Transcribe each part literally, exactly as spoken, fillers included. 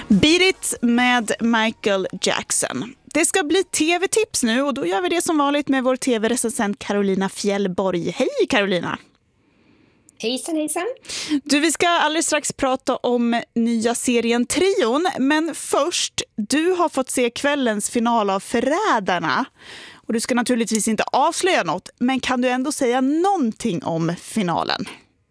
Beat It med Michael Jackson. Det ska bli tv-tips nu och då gör vi det som vanligt med vår tv-recensent Carolina Fjällborg. Hej Carolina! Hejsan, hejsan! Du, vi ska alldeles strax prata om nya serien Trion, men först, du har fått se kvällens final av Förrädarna. Och du ska naturligtvis inte avslöja något, men kan du ändå säga någonting om finalen?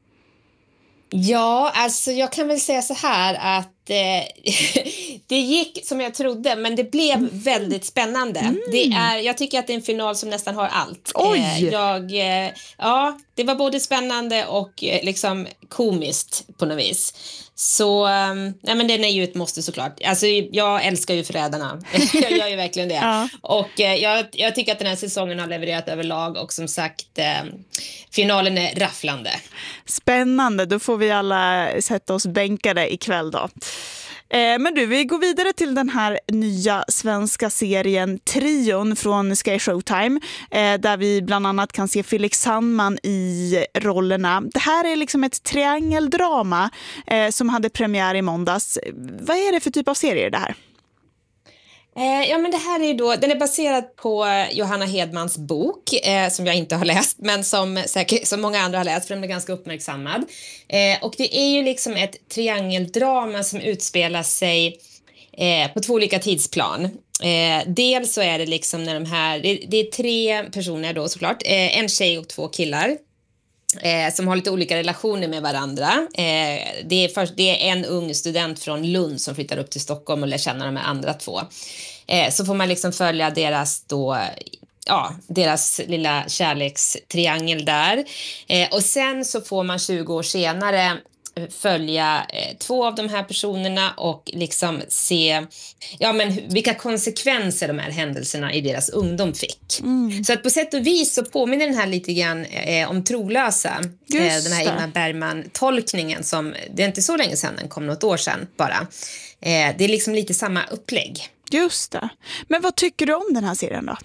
Ja, alltså jag kan väl säga så här att eh, det gick som jag trodde, men det blev mm. väldigt spännande. Mm. Det är, jag tycker att det är en final som nästan har allt. Oj! Eh, jag, eh, ja, det var både spännande och eh, liksom komiskt på något vis. Så, eh, nej men den är ju ett måste såklart. Alltså jag älskar ju Förrädarna. Jag gör ju verkligen det. Ja. Och eh, jag, jag tycker att den här säsongen har levererat överlag och som sagt, eh, finalen är rafflande. Spännande, då får vi alla sätta oss bänkade ikväll då. Eh, men du, vi går vidare till den här nya svenska serien Trion från Sky Showtime, eh, där vi bland annat kan se Felix Sandman i rollerna. Det här är liksom ett triangeldrama eh, som hade premiär i måndags. Vad är det för typ av serie det här? Ja, men det här är ju då, den är baserad på Johanna Hedmans bok eh, som jag inte har läst, men som, säkert, som många andra har läst, för den är ganska uppmärksammad. Eh, och det är ju liksom ett triangeldrama som utspelar sig eh, på två olika tidsplan. Eh, dels så är det liksom när de här, det, det är tre personer då såklart, eh, en tjej och två killar. Eh, som har lite olika relationer med varandra. Eh, det, är först, det är en ung student från Lund som flyttar upp till Stockholm och lär känna de här andra två. Eh, så får man liksom följa deras då, ja, deras lilla kärlekstriangel där. Eh, och sen så får man tjugo år senare följa eh, två av de här personerna och liksom se ja, men vilka konsekvenser de här händelserna i deras ungdom fick. Mm. Så att på sätt och vis så påminner den här lite grann eh, om Trolösa. Eh, den här Ingmar Bergman-tolkningen som, det är inte så länge sedan, den kom något år sedan bara. Eh, det är liksom lite samma upplägg. Just det. Men vad tycker du om den här serien då?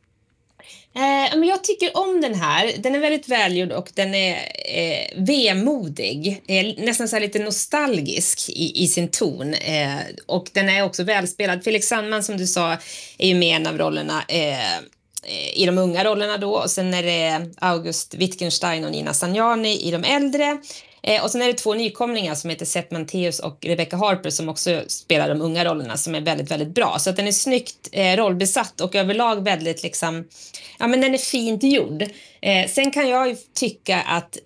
Eh, men jag tycker om den här. Den är väldigt välgjord och den är eh, vemodig. Eh, nästan så här lite nostalgisk i, i sin ton. Eh, och den är också välspelad. Felix Sandman, som du sa, är ju med i en av rollerna. Eh, i de unga rollerna då. Och sen är det August Wittgenstein och Nina Sanjani i de äldre. Eh, och sen är det två nykomlingar som heter Seth Manteus och Rebecca Harper som också spelar de unga rollerna som är väldigt, väldigt bra. Så att den är snyggt eh, rollbesatt och överlag väldigt liksom, ja men den är fint gjord. Eh, sen kan jag ju tycka att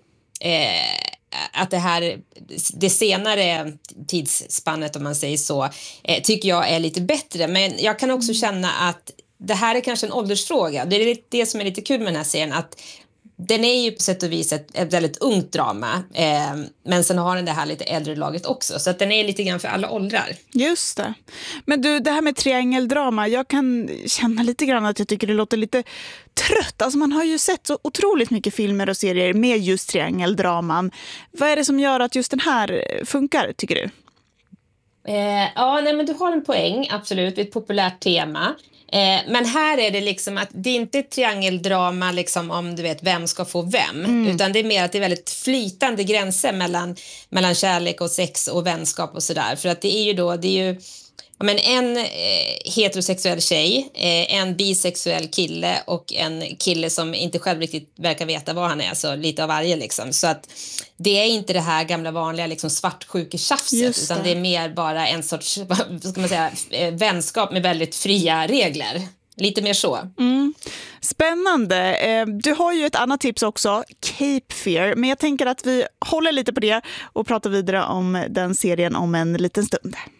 eh, att det här, det senare tidsspannet om man säger så, eh, tycker jag är lite bättre. Men jag kan också känna att det här är kanske en åldersfråga. Det är det som är lite kul med den här serien, att den är ju på sätt och vis ett, ett väldigt ungt drama, eh, men sen har den det här lite äldre laget också. Så att den är lite grann för alla åldrar. Just det. Men du, det här med triangeldrama, jag kan känna lite grann att jag tycker det låter lite trött. Alltså man har ju sett så otroligt mycket filmer och serier med just triangeldraman. Vad är det som gör att just den här funkar, tycker du? Eh, ja, nej, men du har en poäng, absolut. Det är ett populärt tema. Eh, men här är det liksom att det är inte ett triangeldrama liksom om du vet vem ska få vem, mm. utan det är mer att det är väldigt flytande gränser mellan, mellan kärlek och sex och vänskap och sådär. För att det är ju då, det är ju men en eh, heterosexuell tjej, eh, en bisexuell kille och en kille som inte själv riktigt verkar veta vad han är, så lite av varje liksom. Så att det är inte det här gamla vanliga liksom svartsjuketjafset, utan det är mer bara en sorts, vad ska man säga, eh, vänskap med väldigt fria regler. Lite mer så. Mm. Spännande. Eh, du har ju ett annat tips också, Cape Fear, men jag tänker att vi håller lite på det och pratar vidare om den serien om en liten stund.